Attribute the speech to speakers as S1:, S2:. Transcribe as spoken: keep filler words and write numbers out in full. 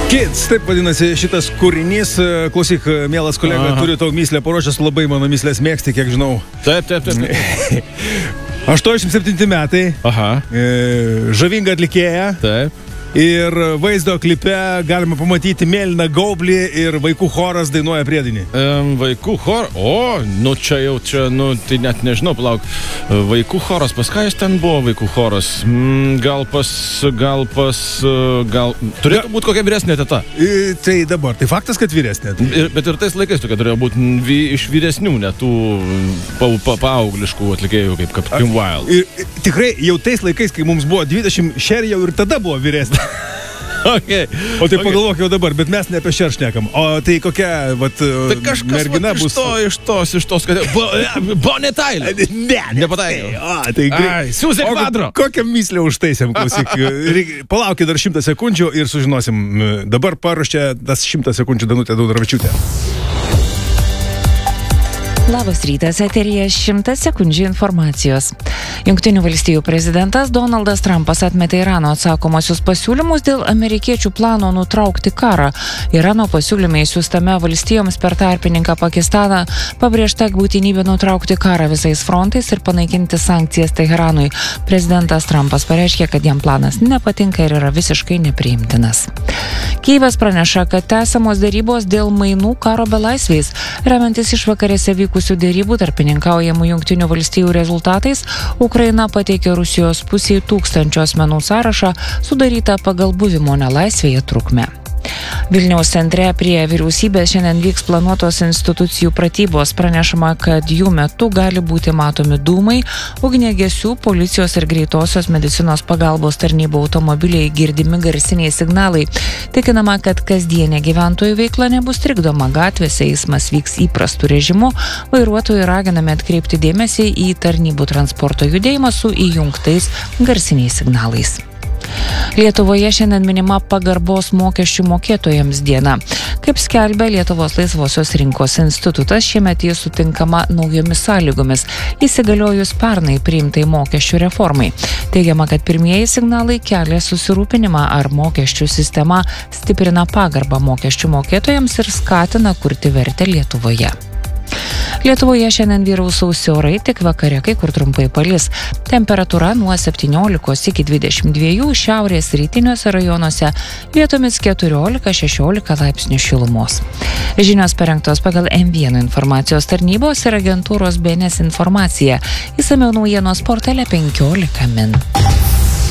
S1: Kids, taip vadinasi šitas kūrinys. Klausyk, mielas kolega, Aha. turiu tau myslę paruošęs, labai mano myslės mėgsti, kiek žinau.
S2: Taip, taip, taip. taip.
S1: aštuoniasdešimt septinti metai.
S2: Aha.
S1: Žavinga atlikėja.
S2: Taip.
S1: Ir vaizdo klipe galima pamatyti mėlyną gaublį ir vaikų choras dainuoja priedainį.
S2: Um, vaikų choras? O, nu čia jau čia, nu tai net nežinau, palauk. Vaikų choras, pas ką jis ten buvo vaikų choras? Mm, gal pas, gal pas, gal... Turėtų būti kokia vyresnė teta.
S1: I, tai dabar, tai faktas, kad vyresnė.
S2: Ir, bet ir tais laikais tokia turėjo būti vy, iš vyresnių, net tų pa, pa, paaugliškų atlikėjų, kaip, kaip Kim Wilde.
S1: Ir, tikrai, jau tais laikais, kai mums buvo dvidešimt, Cher jau ir tada buvo vyresnė.
S2: Okay.
S1: O tai okay. Pagalvok jau dabar, bet mes ne apie Cher šnekam. O tai kokia, vat,
S2: tai kažkas,
S1: mergina
S2: vat,
S1: bus...
S2: iš to, iš tos, iš tos, kad... Bonnie Tyler.
S1: Ne,
S2: nepataikau.
S1: O, tai
S2: Ai, Siuzė Kvadro.
S1: Kokią myslę užtaisėm, klausyk. Palaukit dar šimtą sekundžių ir sužinosim. Dabar paruošia tas šimtą sekundžių Danutė Daunoravičiūtė.
S3: Labas rytas, eteryje šimtas sekundžių informacijos. Jungtinių valstijų prezidentas Donaldas Trumpas atmetė Irano atsakomosius pasiūlymus dėl amerikiečių plano nutraukti karą. Irano pasiūlymai siųstame valstijoms per tarpininką Pakistaną pabrėžta būtinybė nutraukti karą visais frontais ir panaikinti sankcijas Teheranui. Prezidentas Trumpas pareiškė, kad jam planas nepatinka ir yra visiškai nepriimtinas. Kijevas praneša, kad tęsiamos dėrybos dėl mainų karo belaisviais. Remiantis išvakarėse vykusių dėrybų tarpininkaujamų Jungtinių valstijų rezultatais, Ukraina pateikė Rusijos pusiai tūkstančio asmenų sąrašą, sudarytą pagal buvimo nelaisvėje trukmę. Vilniaus centre prie vyriausybės šiandien vyks planuotos institucijų pratybos. Pranešama, kad jų metu gali būti matomi dūmai, ugniagesių, policijos ir greitosios medicinos pagalbos tarnybų automobiliai, girdimi garsiniai signalai. Tikinama, kad kasdienė gyventojų veikla nebus trikdoma, gatvėse eismas vyks įprastų režimu, vairuotojai raginami atkreipti dėmesį į tarnybų transporto judėjimą su įjungtais garsiniais signalais. Lietuvoje šiandien minima pagarbos mokesčių mokėtojams diena. Kaip skelbia Lietuvos laisvosios rinkos institutas, šiemet jis sutinkama naujomis sąlygomis, įsigaliojus pernai priimtai mokesčių reformai. Teigiama, kad pirmieji signalai kelia susirūpinimą, ar mokesčių sistema stiprina pagarbą mokesčių mokėtojams ir skatina kurti vertę Lietuvoje. Lietuvoje šiandien vyraus sausi orai, tik vakare kai kur trumpai palis. Temperatūra nuo septyniolikos iki dvidešimt dviejų, šiaurės rytiniuose rajonuose vietomis keturiolika šešiolika laipsnių šilumos. Žinios parengtos pagal M vienas informacijos tarnybos ir agentūros B N S informaciją. Išsamiau naujienos portale penkiolika min.